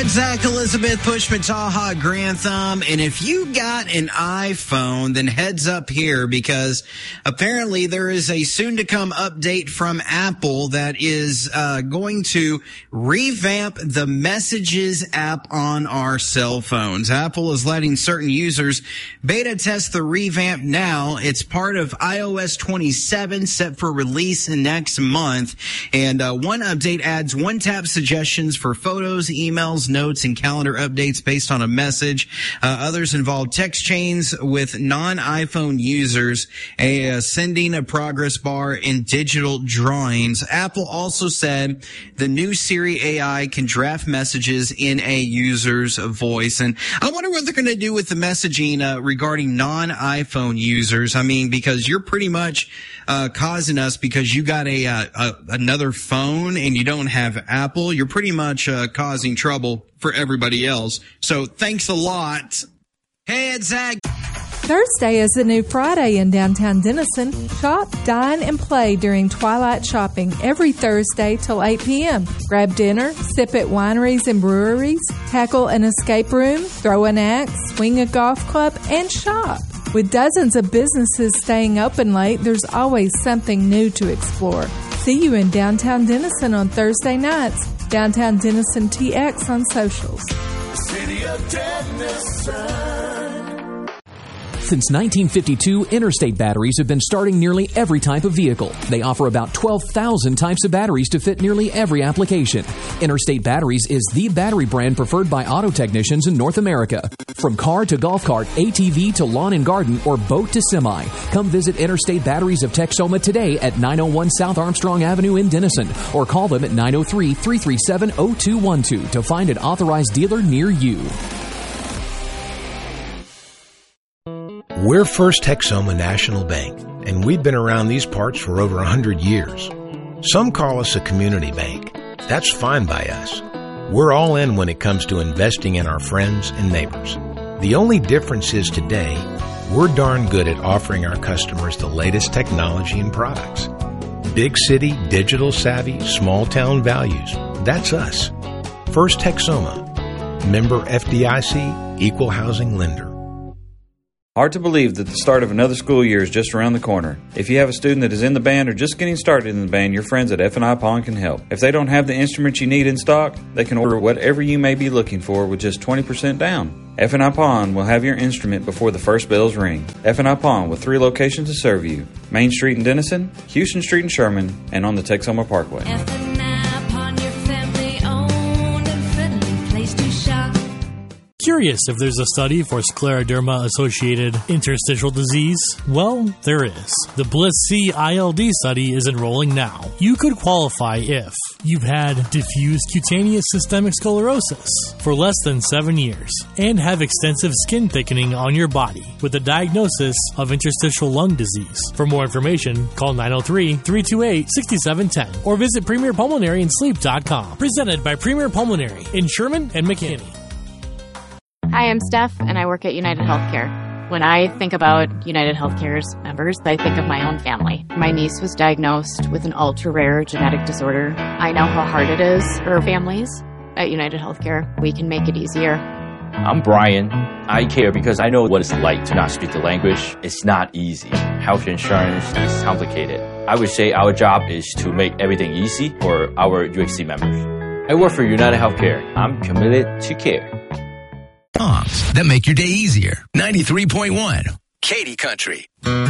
it's Zach, Elizabeth, Pushman, Taha, Grantham, and if you got an iPhone, then heads up here because apparently there is a soon-to-come update from Apple that is going to revamp the Messages app on our cell phones. Apple is letting certain users beta test the revamp now. It's part of iOS 27 set for release next month, and one update adds one-tap suggestions for photos, emails, notes, and calendar updates based on a message. Others involve text chains with non-iPhone users, sending a progress bar, and digital drawings. Apple also said the new Siri AI can draft messages in a user's voice. And I wonder what they're going to do with the messaging regarding non-iPhone users. I mean, because you're pretty much causing us because you got another phone and you don't have Apple. You're pretty much causing trouble for everybody else. So thanks a lot. Hey, it's Zach. Thursday is the new Friday in downtown Denison. Shop, dine, and play during Twilight Shopping every Thursday till 8 p.m. Grab dinner, sip at wineries and breweries, tackle an escape room, throw an axe, swing a golf club, and shop. With dozens of businesses staying open late, there's always something new to explore. See you in downtown Denison on Thursday nights. Downtown Denison TX on socials. City of Denison. Since 1952, Interstate Batteries have been starting nearly every type of vehicle. They offer about 12,000 types of batteries to fit nearly every application. Interstate Batteries is the battery brand preferred by auto technicians in North America. From car to golf cart, ATV to lawn and garden, or boat to semi, come visit Interstate Batteries of Texoma today at 901 South Armstrong Avenue in Denison, or call them at 903-337-0212 to find an authorized dealer near you. We're First Texoma National Bank, and we've been around these parts for over 100 years. Some call us a community bank. That's fine by us. We're all in when it comes to investing in our friends and neighbors. The only difference is today, we're darn good at offering our customers the latest technology and products. Big city, digital savvy, small town values. That's us. First Texoma. Member FDIC, Equal Housing Lender. Hard to believe that the start of another school year is just around the corner. If you have a student that is in the band or just getting started in the band, your friends at F&I Pawn can help. If they don't have the instruments you need in stock, they can order whatever you may be looking for with just 20% down. F&I Pawn will have your instrument before the first bells ring. F&I Pawn with 3 locations to serve you. Main Street in Denison, Houston Street in Sherman, and on the Texoma Parkway. F&I Pawn, your family owned and friendly place to shop. Curious if there's a study for scleroderma-associated interstitial disease? Well, there is. The Bliss-C ILD study is enrolling now. You could qualify if you've had diffuse cutaneous systemic sclerosis for less than 7 years and have extensive skin thickening on your body with a diagnosis of interstitial lung disease. For more information, call 903-328-6710 or visit PremierPulmonaryandSleep.com. Presented by Premier Pulmonary in Sherman and McKinney. Hi, I'm Steph, and I work at United Healthcare. When I think about United Healthcare's members, I think of my own family. My niece was diagnosed with an ultra-rare genetic disorder. I know how hard it is for families. At United Healthcare, we can make it easier. I'm Brian. I care because I know what it's like to not speak the language. It's not easy. Health insurance is complicated. I would say our job is to make everything easy for our UHC members. I work for United Healthcare. I'm committed to care. Songs that make your day easier. 93.1 Katy Country.